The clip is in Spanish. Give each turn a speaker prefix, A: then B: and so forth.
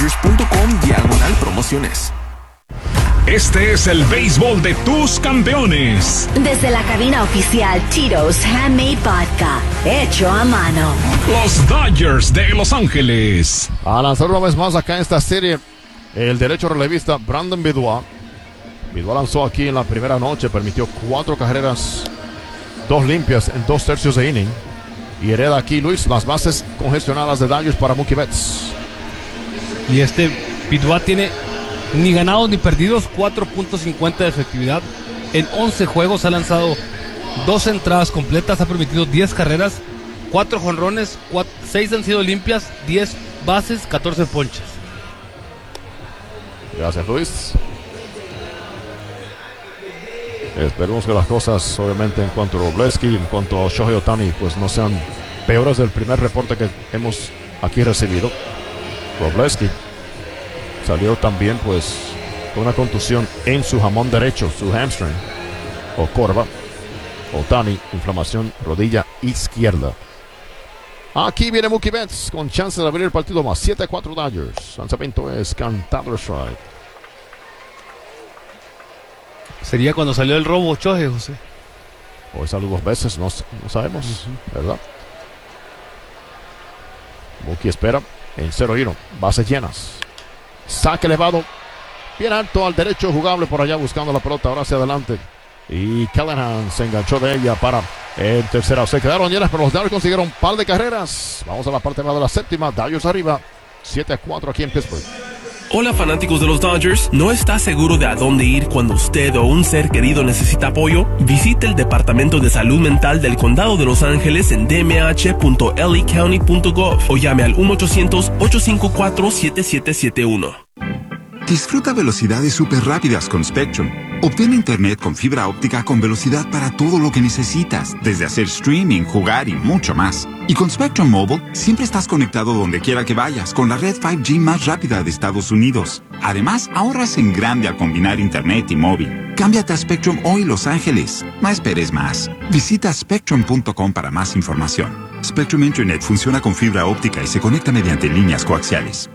A: Dodgers.com/promociones.
B: Este es el béisbol de tus campeones.
C: Desde la cabina oficial Tito's Handmade Vodka, hecho a mano.
B: Los Dodgers de Los Ángeles.
D: A lanzar una vez más acá en esta serie, el derecho relevista Brandon Bidwell. Bidwell lanzó aquí en la primera noche, permitió 4 carreras, 2 limpias en 2 tercios de inning. Y hereda aquí, Luis, las bases congestionadas de Dodgers para Mookie Betts.
E: Y Bidwell tiene ni ganados ni perdidos, 4.50 de efectividad. En 11 juegos ha lanzado 2 entradas completas, ha permitido 10 carreras, 4 jonrones, 6 han sido limpias, 10 bases, 14 ponches.
D: Gracias, Luis. Esperemos que las cosas, obviamente, en cuanto a Robleski, en cuanto a Shohei Ohtani, pues no sean peores del primer reporte que hemos aquí recibido. Robleski salió también, pues, con una contusión en su jamón derecho, su hamstring o corva. Ohtani, inflamación rodilla izquierda. Aquí viene Mookie Betts con chance de abrir el partido más. 7-4 Dodgers. Lanzamiento es cantado strike.
E: Sería cuando salió el robo Choje, José.
D: Hoy salió 2 veces, no sabemos, ¿verdad? Mookie espera en 0-1, bases llenas. Saque elevado, bien alto al derecho, jugable por allá buscando la pelota, ahora hacia adelante. Y Callahan se enganchó de ella para el tercera. Se quedaron llenas, pero los Dodgers consiguieron un par de carreras. Vamos a la parte más de la séptima. Dodgers arriba, 7-4 aquí en Pittsburgh.
F: Hola fanáticos de los Dodgers, ¿no está seguro de a dónde ir cuando usted o un ser querido necesita apoyo? Visite el Departamento de Salud Mental del Condado de Los Ángeles en dmh.lacounty.gov o llame al 1-800-854-7771.
G: Disfruta velocidades súper rápidas con Spectrum. Obtén internet con fibra óptica con velocidad para todo lo que necesitas, desde hacer streaming, jugar y mucho más. Y con Spectrum Mobile, siempre estás conectado donde quiera que vayas con la red 5G más rápida de Estados Unidos. Además, ahorras en grande al combinar internet y móvil. Cámbiate a Spectrum hoy, Los Ángeles. No esperes más. Visita Spectrum.com para más información. Spectrum Internet funciona con fibra óptica y se conecta mediante líneas coaxiales.